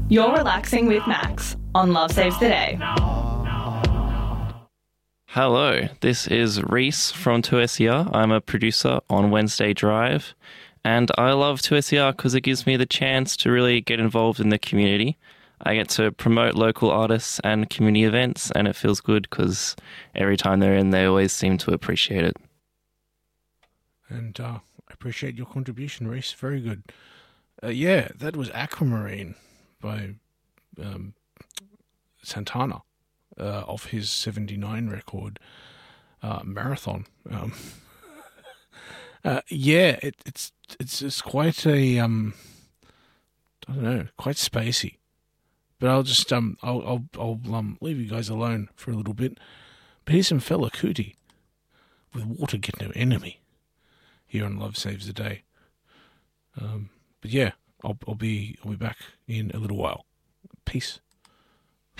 You're relaxing with Max on Love Saves the Day. Hello, this is Reese from 2SER. I'm a producer on Wednesday Drive, and I love 2SER because it gives me the chance to really get involved in the community. I get to promote local artists and community events, and it feels good because every time they're in, they always seem to appreciate it. And I appreciate your contribution, Reese. Very good. Yeah, that was Aquamarine by Santana off his 79 record, Marathon. Yeah, it's quite a I don't know, quite spacey. But I'll just I'll leave you guys alone for a little bit. But here's some Fela Kuti with "Water Get No Enemy" here on Love Saves the Day. But yeah, I'll be back in a little while. Peace.